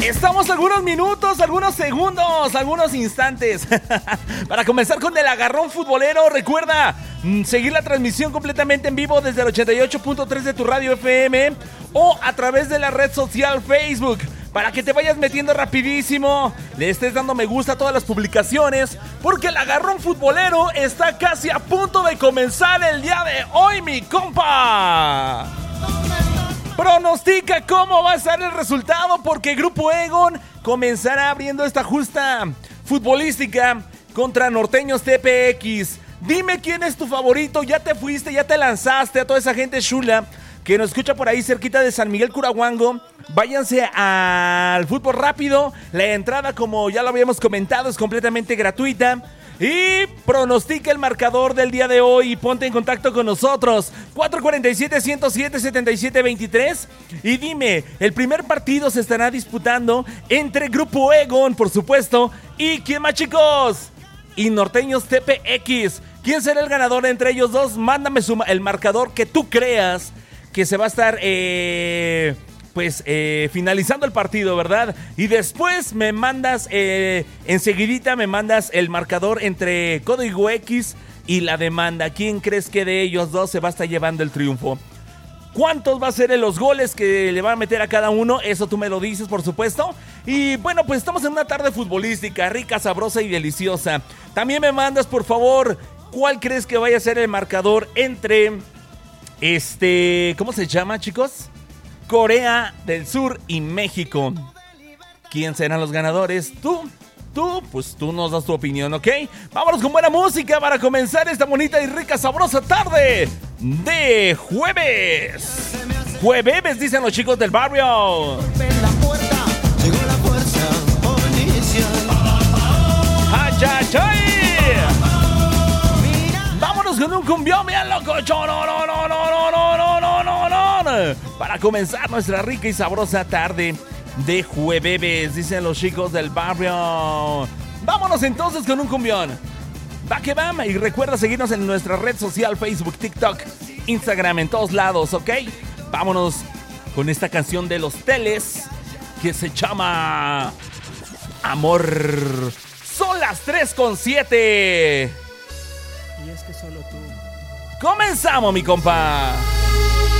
Estamos algunos minutos, algunos segundos, algunos instantes para comenzar con el agarrón futbolero. Recuerda seguir la transmisión completamente en vivo desde el 88.3 de tu radio FM o a través de la red social Facebook, para que te vayas metiendo rapidísimo, le estés dando me gusta a todas las publicaciones, porque el agarrón futbolero está casi a punto de comenzar el día de hoy, mi compa. Pronostica cómo va a ser el resultado, porque Grupo Egon comenzará abriendo esta justa futbolística contra Norteños TPX. Dime quién es tu favorito. Ya te fuiste, ya te lanzaste a toda esa gente chula que nos escucha por ahí cerquita de San Miguel Curahuango. Váyanse al fútbol rápido. La entrada, como ya lo habíamos comentado, es completamente gratuita. Y pronostica el marcador del día de hoy y ponte en contacto con nosotros. 447-107-7723. Y dime, el primer partido se estará disputando entre Grupo Egon, por supuesto, y ¿quién más, chicos? Y Norteños TPX. ¿Quién será el ganador entre ellos dos? Mándame el marcador que tú creas que se va a estar finalizando el partido, ¿verdad? Y después me mandas, enseguidita me mandas el marcador entre Código X y la demanda. ¿Quién crees que de ellos dos se va a estar llevando el triunfo? ¿Cuántos va a ser los goles que le van a meter a cada uno? Eso tú me lo dices, por supuesto. Y bueno, pues estamos en una tarde futbolística, rica, sabrosa y deliciosa. También me mandas, por favor, ¿cuál crees que vaya a ser el marcador entre ¿cómo se llama, chicos? Corea del Sur y México. ¿Quién serán los ganadores? Pues tú nos das tu opinión, ¿ok? Vámonos con buena música para comenzar esta bonita y rica, sabrosa tarde de jueves. Jueves, dicen los chicos del barrio. ¡Ay, ay, ay! Vámonos con un cumbión, mira, loco. Para comenzar nuestra rica y sabrosa tarde de jueves, dicen los chicos del barrio. Vámonos entonces con un cumbión. Va que va, y recuerda seguirnos en nuestra red social, Facebook, TikTok, Instagram, en todos lados, ¿ok? Vámonos con esta canción de Los Teles que se llama Amor. Son las 3:07. Y es que solo tú. Comenzamos, mi compa.